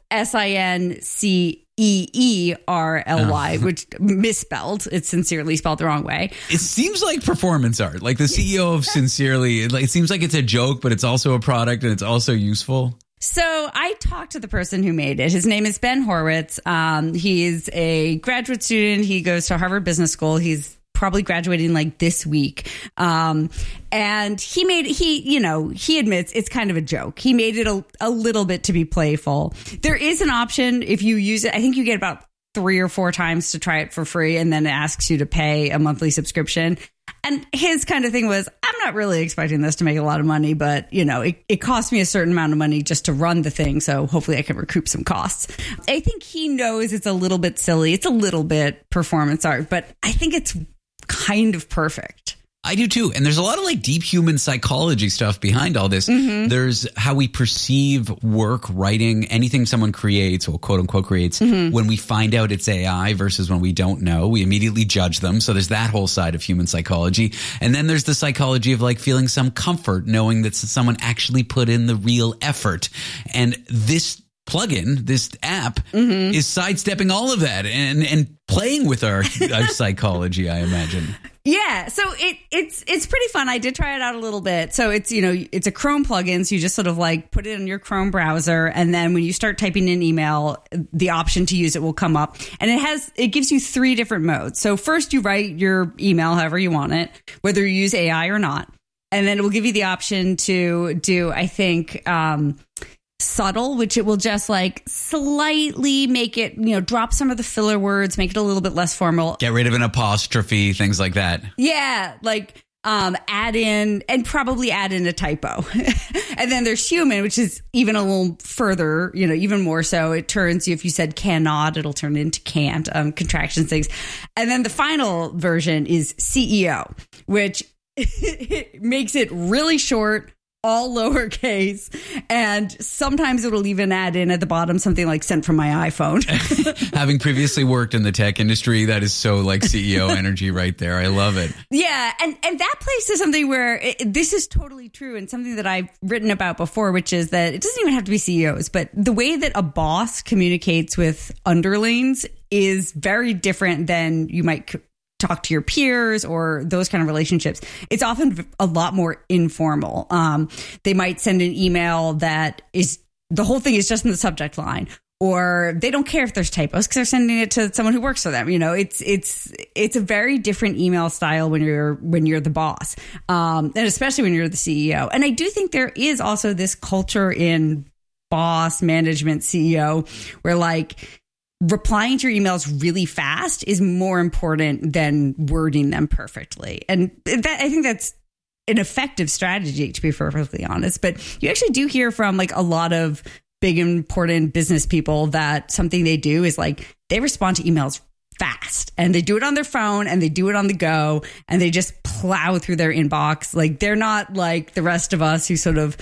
SINCEERLY, which misspelled. It's Sincerely spelled the wrong way. It seems like performance art. Like the CEO of Sincerely, it seems like it's a joke, but it's also a product and it's also useful. So I talked to the person who made it. His name is Ben Horowitz. He's a graduate student. He goes to Harvard Business School. He's probably graduating this week. And he admits it's kind of a joke. He made it a little bit to be playful. There is an option if you use it. I think you get about 3 or 4 times to try it for free, and then it asks you to pay a monthly subscription. And his kind of thing was, I'm not really expecting this to make a lot of money, but, it cost me a certain amount of money just to run the thing. So hopefully I can recoup some costs. I think he knows it's a little bit silly. It's a little bit performance art, but I think it's kind of perfect. I do too. And there's a lot of deep human psychology stuff behind all this. Mm-hmm. There's how we perceive work, writing, anything someone creates or quote unquote creates. Mm-hmm. When we find out it's AI versus when we don't know, we immediately judge them. So there's that whole side of human psychology. And then there's the psychology of feeling some comfort knowing that someone actually put in the real effort. And this plugin, this app is sidestepping all of that and playing with our psychology, I imagine. Yeah, so it's pretty fun. I did try it out a little bit. So it's it's a Chrome plugin, so you just sort of put it in your Chrome browser, and then when you start typing in email, the option to use it will come up, and it gives you 3 different modes. So first you write your email however you want it, whether you use AI or not, and then it will give you the option to do, I think, subtle, which it will just slightly make it, drop some of the filler words, make it a little bit less formal. Get rid of an apostrophe, things like that. Yeah, add in a typo. And then there's human, which is even a little further, even more so. It turns you, if you said cannot, it'll turn into can't, contractions, things. And then the final version is CEO, which makes it really short, all lowercase, and sometimes it'll even add in at the bottom something like sent from my iPhone. Having previously worked in the tech industry, that is so CEO energy right there. I love it. Yeah, and that plays to something where this is totally true, and something that I've written about before, which is that it doesn't even have to be CEOs, but the way that a boss communicates with underlings is very different than you might talk to your peers or those kind of relationships. It's often a lot more informal. They might send an email that is, the whole thing is just in the subject line, or they don't care if there's typos because they're sending it to someone who works for them. It's a very different email style when you're the boss, and especially when you're the CEO. And I do think there is also this culture in boss management, CEO, where replying to your emails really fast is more important than wording them perfectly. And I think that's an effective strategy, to be perfectly honest. But you actually do hear from like a lot of big, important business people that something they do is like they respond to emails fast, and they do it on their phone, and they do it on the go, and they just plow through their inbox. Like they're not like the rest of us who sort of,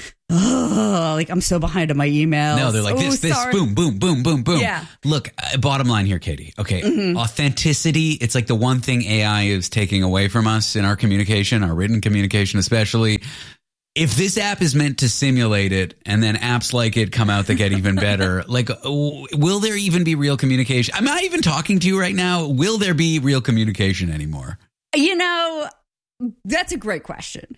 like I'm so behind on my emails. No, they're like this, boom, boom, boom, boom, boom. Yeah. Look, bottom line here, Katie. Okay, authenticity. It's like the one thing AI is taking away from us in our communication, our written communication, especially. If this app is meant to simulate it and then apps like it come out that get even better, like, will there even be real communication? Am I even talking to you right now? Will there be real communication anymore? You know, that's a great question.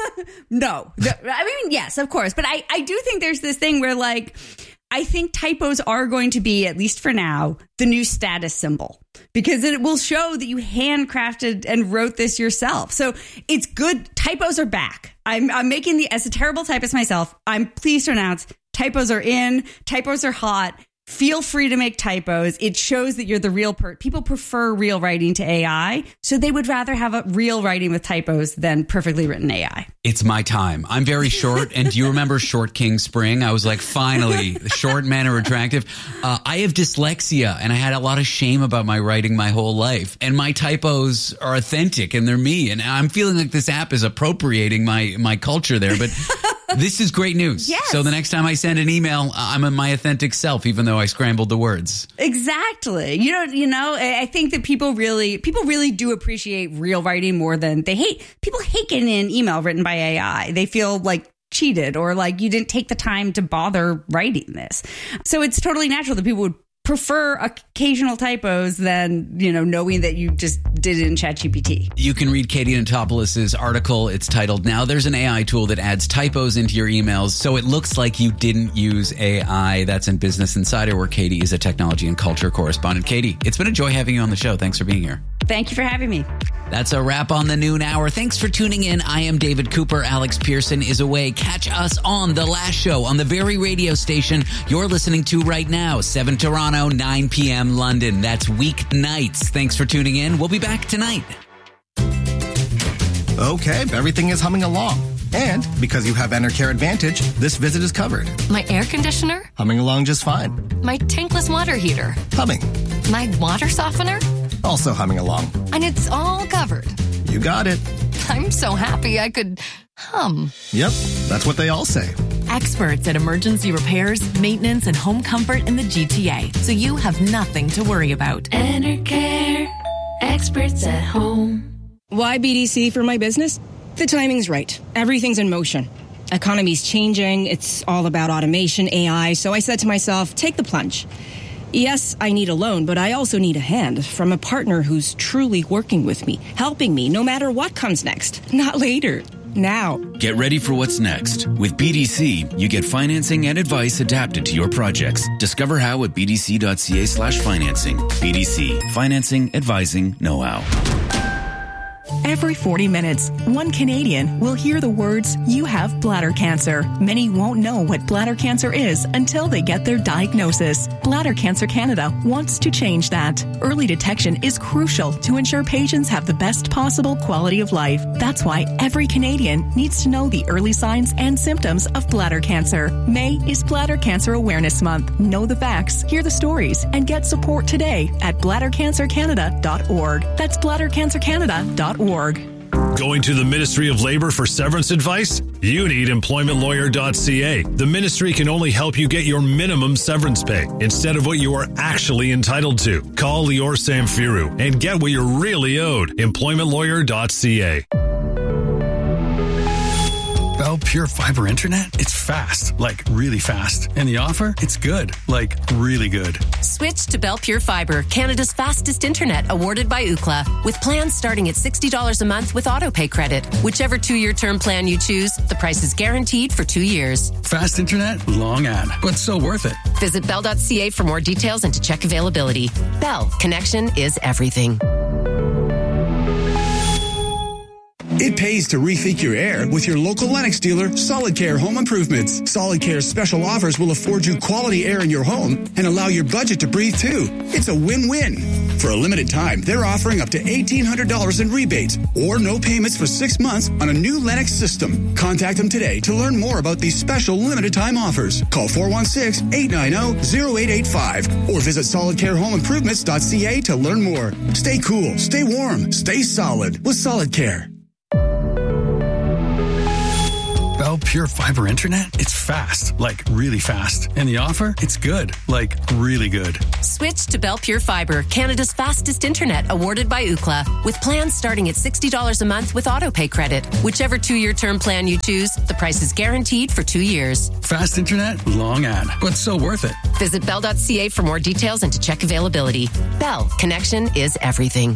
No. I mean, yes, of course. But I do think there's this thing where, like, I think typos are going to be, at least for now, the new status symbol, because it will show that you handcrafted and wrote this yourself. So it's good. Typos are back. I'm making as a terrible typist myself. I'm pleased to announce typos are in. Typos are hot. Feel free to make typos. It shows that you're the real people prefer real writing to AI, so they would rather have a real writing with typos than perfectly written AI. It's my time. I'm very short, and do you remember Short King Spring? I was like, finally, short men are attractive. I have dyslexia, and I had a lot of shame about my writing my whole life, and my typos are authentic, and they're me, and I'm feeling like this app is appropriating my culture there, but... This is great news. Yes. So the next time I send an email, I'm in my authentic self, even though I scrambled the words. Exactly. You know, I think that people really do appreciate real writing more than people hate getting an email written by AI. They feel like cheated or like you didn't take the time to bother writing this. So it's totally natural that people would prefer occasional typos than, you know, knowing that you just did it in ChatGPT. You can read Katie Notopoulos' article. It's titled, "Now There's an AI Tool That Adds Typos into Your Emails So It Looks Like You Didn't Use AI." That's in Business Insider, where Katie is a technology and culture correspondent. Katie, it's been a joy having you on the show. Thanks for being here. Thank you for having me. That's a wrap on the noon hour. Thanks for tuning in. I am David Cooper. Alex Pearson is away. Catch us on The Last Show on the very radio station you're listening to right now, 7 Toronto, 9 p.m. London. That's weeknights. Thanks for tuning in. We'll be back tonight. Okay, everything is humming along. And because you have Enercare Advantage, this visit is covered. My air conditioner? Humming along just fine. My tankless water heater? Humming. My water softener? Also humming along. And it's all covered. You got it. I'm so happy I could hum. Yep, that's what they all say. Experts at emergency repairs, maintenance, and home comfort in the GTA, so you have nothing to worry about. Enercare, experts at home. Why BDC for my business? The timing's right. Everything's in motion. Economy's changing. It's all about automation, AI. So I said to myself, take the plunge. Yes, I need a loan, but I also need a hand from a partner who's truly working with me, helping me no matter what comes next. Not later. Now. Get ready for what's next. With BDC, you get financing and advice adapted to your projects. Discover how at bdc.ca/financing. BDC. Financing, advising, know-how. Every 40 minutes, one Canadian will hear the words, "You have bladder cancer." Many won't know what bladder cancer is until they get their diagnosis. Bladder Cancer Canada wants to change that. Early detection is crucial to ensure patients have the best possible quality of life. That's why every Canadian needs to know the early signs and symptoms of bladder cancer. May is Bladder Cancer Awareness Month. Know the facts, hear the stories, and get support today at bladdercancercanada.org. That's bladdercancercanada.org. Going to the Ministry of Labor for severance advice? You need employmentlawyer.ca. The ministry can only help you get your minimum severance pay instead of what you are actually entitled to. Call Lior Samfiru and get what you're really owed. Employmentlawyer.ca. Bell Pure Fiber Internet? It's fast, like really fast. And the offer? It's good, like really good. Switch to Bell Pure Fiber, Canada's fastest internet, awarded by Ookla, with plans starting at $60 a month with autopay credit. Whichever 2-year term plan you choose, the price is guaranteed for 2 years. Fast internet, long ad, but so worth it. Visit bell.ca for more details and to check availability. Bell, connection is everything. It pays to rethink your air with your local Lennox dealer, Solid Care Home Improvements. Solid Care's special offers will afford you quality air in your home and allow your budget to breathe too. It's a win-win. For a limited time, they're offering up to $1,800 in rebates or no payments for 6 months on a new Lennox system. Contact them today to learn more about these special limited time offers. Call 416-890-0885 or visit solidcarehomeimprovements.ca to learn more. Stay cool, stay warm, stay solid with Solid Care. Bell Pure Fiber Internet? It's fast, like really fast. And the offer? It's good, like really good. Switch to Bell Pure Fiber, Canada's fastest internet, awarded by Ookla, with plans starting at $60 a month with autopay credit. Whichever 2-year term plan you choose, the price is guaranteed for 2 years. Fast internet, long ad, but so worth it. Visit bell.ca for more details and to check availability. Bell, connection is everything.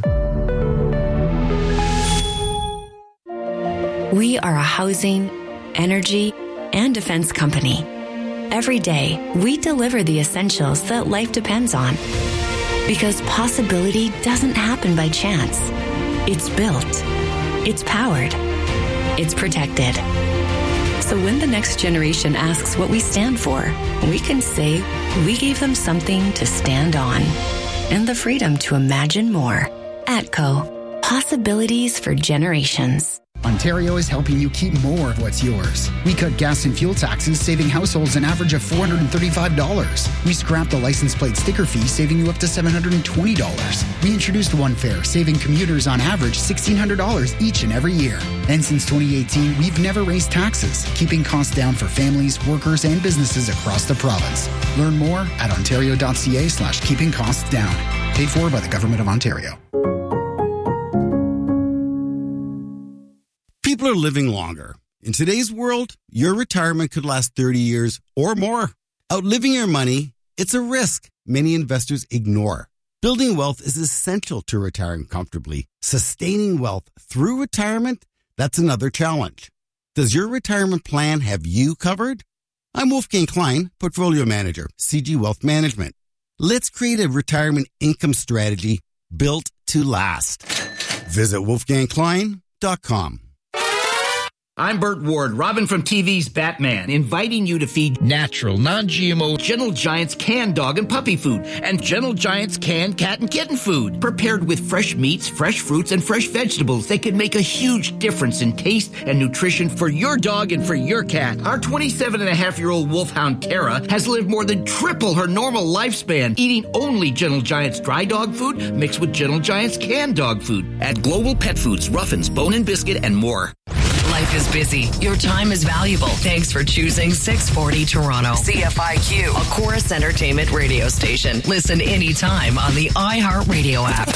We are a housing, energy, and defense company. Every day, we deliver the essentials that life depends on. Because possibility doesn't happen by chance. It's built. It's powered. It's protected. So when the next generation asks what we stand for, we can say we gave them something to stand on. And the freedom to imagine more. ATCO. Possibilities for generations. Ontario is helping you keep more of what's yours. We cut gas and fuel taxes, saving households an average of $435. We scrapped the license plate sticker fee, saving you up to $720. We introduced One Fare, saving commuters on average $1,600 each and every year. And since 2018, we've never raised taxes, keeping costs down for families, workers, and businesses across the province. Learn more at ontario.ca/keeping costs down. Paid for by the Government of Ontario. People are living longer. In today's world, your retirement could last 30 years or more. Outliving your money, it's a risk many investors ignore. Building wealth is essential to retiring comfortably. Sustaining wealth through retirement, that's another challenge. Does your retirement plan have you covered? I'm Wolfgang Klein, Portfolio Manager, CG Wealth Management. Let's create a retirement income strategy built to last. Visit wolfgangklein.com. I'm Burt Ward, Robin from TV's Batman, inviting you to feed natural, non-GMO Gentle Giants canned dog and puppy food and Gentle Giants canned cat and kitten food. Prepared with fresh meats, fresh fruits, and fresh vegetables, they can make a huge difference in taste and nutrition for your dog and for your cat. Our 27-and-a-half-year-old wolfhound Tara has lived more than triple her normal lifespan, eating only Gentle Giants dry dog food mixed with Gentle Giants canned dog food at Global Pet Foods, Ruffins, Bone and Biscuit, and more. Life is busy. Your time is valuable. Thanks for choosing 640 Toronto. CFIQ, a Chorus Entertainment radio station. Listen anytime on the iHeartRadio app.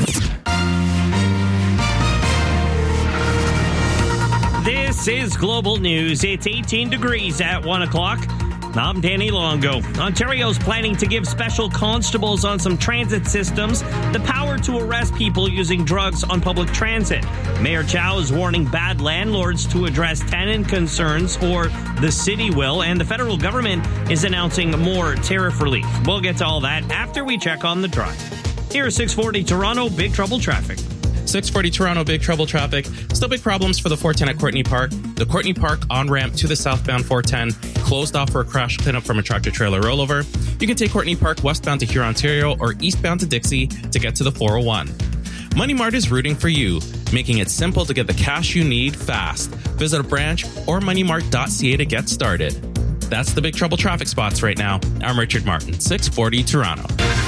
This is Global News. It's 18 degrees at 1 o'clock. I'm Danny Longo. Ontario's planning to give special constables on some transit systems the power to arrest people using drugs on public transit. Mayor Chow is warning bad landlords to address tenant concerns, or the city will, and the federal government is announcing more tariff relief. We'll get to all that after we check on the drive. Here's 640 Toronto Big Trouble Traffic. 640 Toronto, big trouble traffic. Still big problems for the 410 at Courtney Park. The Courtney Park on-ramp to the southbound 410 closed off for a crash cleanup from a tractor-trailer rollover. You can take Courtney Park westbound to Huron, Ontario, or eastbound to Dixie to get to the 401. Money Mart is rooting for you, making it simple to get the cash you need fast. Visit a branch or moneymart.ca to get started. That's the big trouble traffic spots right now. I'm Richard Martin, 640 Toronto.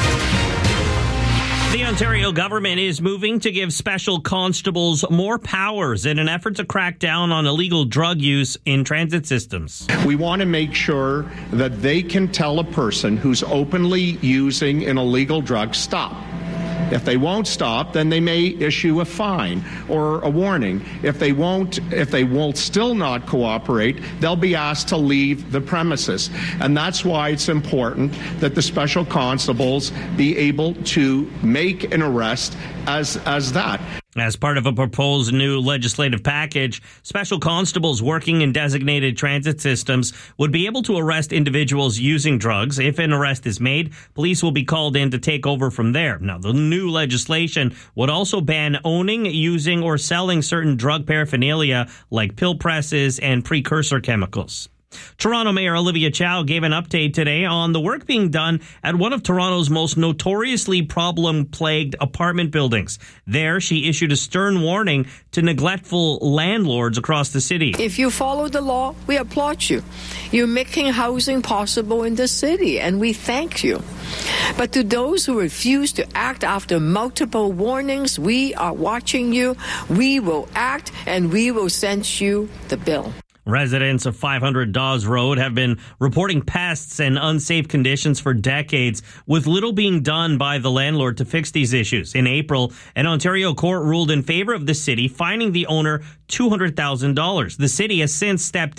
The Ontario government is moving to give special constables more powers in an effort to crack down on illegal drug use in transit systems. We want to make sure that they can tell a person who's openly using an illegal drug, stop. If they won't stop, then they may issue a fine or a warning. If they won't still not cooperate, they'll be asked to leave the premises. And that's why it's important that the special constables be able to make an arrest as that. As part of a proposed new legislative package, special constables working in designated transit systems would be able to arrest individuals using drugs. If an arrest is made, police will be called in to take over from there. Now, the new legislation would also ban owning, using, or selling certain drug paraphernalia like pill presses and precursor chemicals. Toronto Mayor Olivia Chow gave an update today on the work being done at one of Toronto's most notoriously problem-plagued apartment buildings. There, she issued a stern warning to neglectful landlords across the city. If you follow the law, we applaud you. You're making housing possible in the city, and we thank you. But to those who refuse to act after multiple warnings, we are watching you. We will act, and we will send you the bill. Residents of 500 Dawes Road have been reporting pests and unsafe conditions for decades, with little being done by the landlord to fix these issues. In April, an Ontario court ruled in favor of the city, fining the owner $200,000. The city has since stepped